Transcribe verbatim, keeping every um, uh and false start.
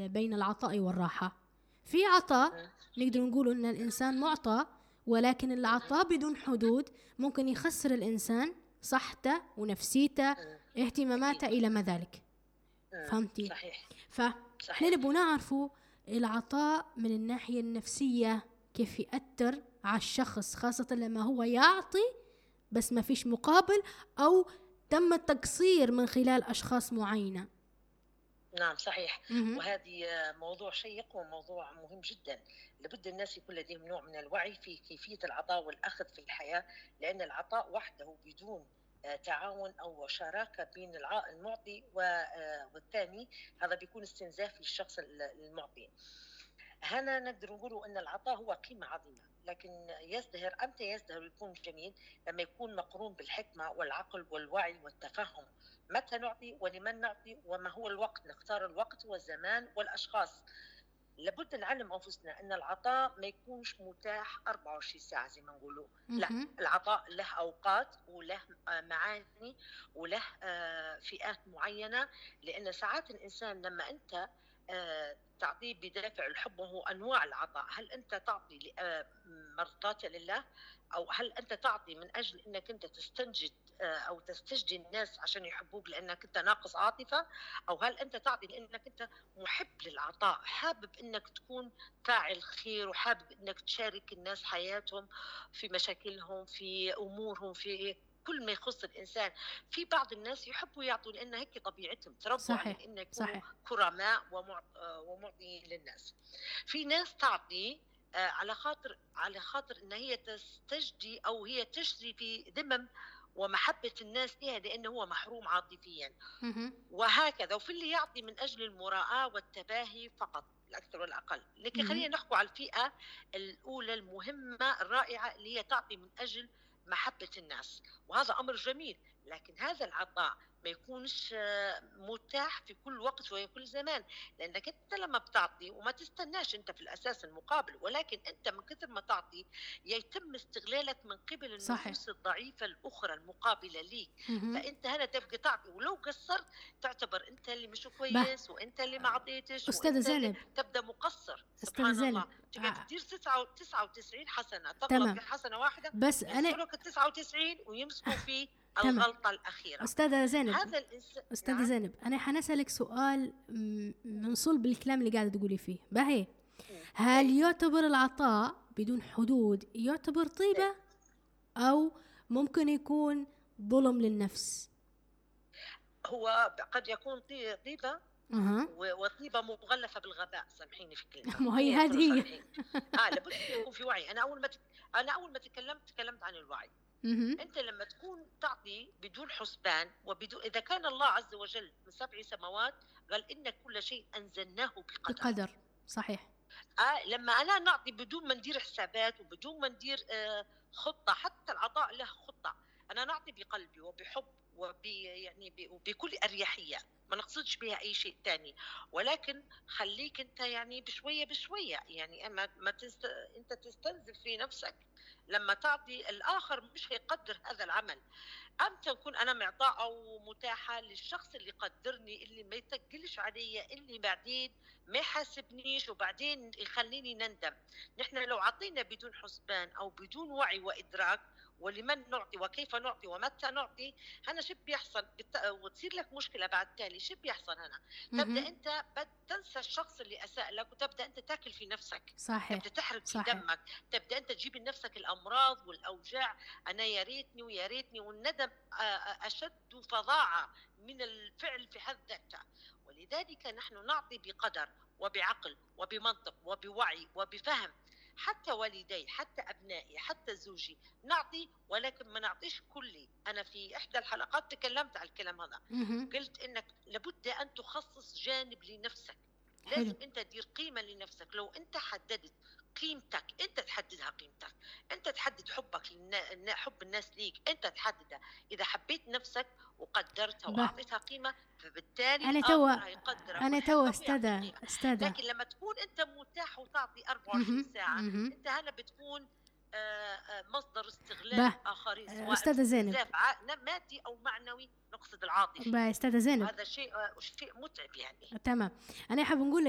بين العطاء والراحة. في عطاء نقدر نقول أن الإنسان معطى، ولكن العطاء بدون حدود ممكن يخسر الإنسان صحته ونفسيته اهتماماته إلى ما ذلك. فهمتي؟ صحيح. فإحنا نبغى نعرفوا العطاء من الناحية النفسية كيف يأثر على الشخص، خاصة لما هو يعطي بس ما فيش مقابل أو تم التقصير من خلال أشخاص معينة. نعم صحيح. مه. وهذه موضوع شيق وموضوع مهم جدا. لابد الناس يكون لديهم نوع من الوعي في كيفية العطاء والأخذ في الحياة، لأن العطاء وحده بدون تعاون أو شراكة بين المعطي والثاني هذا بيكون استنزاف للشخص المعطي. هنا نقدر نقول أن العطاء هو قيمة عظيمة، لكن يزدهر أمتى يزدهر ويكون جميل لما يكون مقرون بالحكمة والعقل والوعي والتفهم. متى نعطي ولمن نعطي وما هو الوقت، نختار الوقت والزمان والأشخاص. لابد نعلم أنفسنا أن العطاء ما يكونش متاح أربعة وعشرين ساعة زي ما نقولوا، لا، العطاء له أوقات وله معاني وله فئات معينة. لأن ساعات الإنسان لما أنت تعطيه بدافع الحب، وهو أنواع العطاء، هل أنت تعطي مرضاة لله، أو هل أنت تعطي من أجل أنك أنت تستنجد أو تستجدي الناس عشان يحبوك لأنك أنت ناقص عاطفة، أو هل أنت تعطي لأنك أنت محب للعطاء، حابب أنك تكون فاعل خير وحابب أنك تشارك الناس حياتهم في مشاكلهم في أمورهم في كل ما يخص الإنسان. في بعض الناس يحبوا يعطوا لأن هيك طبيعتهم، تربوا على أن يكونوا كرماء ومعطي للناس. في ناس تعطي على خاطر على خاطر أن هي تستجدي أو هي تشتري في ذمم ومحبة الناس لها لأنه هو محروم عاطفيا، وهكذا. وفي اللي يعطي من أجل المراءة والتباهي فقط، الأكثر والأقل. لكن خلينا نحكوا على الفئة الأولى المهمة الرائعة اللي هي تعطي من أجل محبة الناس، وهذا أمر جميل. لكن هذا العطاء ما يكونش متاح في كل وقت وفي كل زمان، لأنك أنت لما بتعطي وما تستناش أنت في الأساس المقابل، ولكن أنت من كثر ما تعطي يتم استغلالك من قبل النفوس الضعيفة الأخرى المقابلة ليك. فأنت هنا تبقى تعطي، ولو قصرت تعتبر أنت اللي مش كويس وأنت اللي ما عطيتش، أستاذة زينب تبدأ مقصر. سبحان الله، تبقى تدير تسعة وتسعين حسنة تغلط في حسنة واحدة، بس أنا يسألوك التسعة وتسعين ويمسكوا في الغلطة الأخيرة. أستاذة زينب هذا الإنس... أستاذة نعم. زينب، أنا حنسألك سؤال من صلب الكلام اللي قاعدة تقولي فيه. باهي، هل يعتبر العطاء بدون حدود يعتبر طيبة أو ممكن يكون ظلم للنفس؟ هو قد يكون طيبة أه. وطيبة مغلفة بالغباء، سامحيني في الكلمة. ما هي هذه هي. آه لابد يكون في وعي. أنا أول ما تك... أنا أول ما تكلمت تكلمت عن الوعي. أنت لما تكون تعطي بدون حسبان وبدون، إذا كان الله عز وجل من سبع سماوات قال إن كل شيء أنزلناه بقدر. بقدر، صحيح. آه لما أنا نعطي بدون ما ندير حسابات وبدون ما ندير آه خطة، حتى العطاء له خطة. أنا نعطي بقلبي وبحب وب يعني بكل أريحية، ما نقصدش بها أي شيء تاني، ولكن خليك أنت يعني بشوية بشوية، يعني أما ما تست... أنت تستنزف في نفسك. لما تعطي الآخر مش هيقدر هذا العمل. أمتى نكون أنا معطاء أو متاحة للشخص اللي قدرني، اللي ما يتقلش علي، اللي بعدين ما يحاسبنيش وبعدين يخليني نندم. نحن لو عطينا بدون حسبان أو بدون وعي وإدراك ولمن نعطي وكيف نعطي ومتى نعطي، هنا شو بيحصل؟ بت... وتصير لك مشكلة بعد تالي. شو بيحصل هنا؟ تبدأ أنت تنسى الشخص اللي أساء لك، وتبدأ أنت تاكل في نفسك. صحيح. تبدأ تحرق في صحيح. دمك، تبدأ أنت تجيب لنفسك الأمراض والأوجاع. أنا يا ريتني ويا ريتني، والندم أشد فظاعة من الفعل في حد ذاته. ولذلك نحن نعطي بقدر وبعقل وبمنطق وبوعي وبفهم. حتى والدي، حتى أبنائي، حتى زوجي نعطي، ولكن ما نعطيش كلي. أنا في إحدى الحلقات تكلمت على الكلام هذا. قلت إنك لابد أن تخصص جانب لنفسك. لازم حلو. أنت تدير قيمة لنفسك. لو أنت حددت قيمتك، أنت تحددها قيمتك، أنت تحدد حبك للنا... حب الناس ليك، أنت تحددها. إذا حبيت نفسك وقدرتها وأعطيتها قيمة، فبالتالي أنا توا أنا توا استاذة استاذة لكن لما تكون أنت متاح وتعطي أربعة وعشرين ساعة، أنت هنا بتكون مصدر استغلال الآخرين، سواء أستاذة زينب مادي أو معنوي، نقصد العاطفي. با أستاذة زينب، هذا شيء شيء متعب يعني. تمام. أنا حاب نقول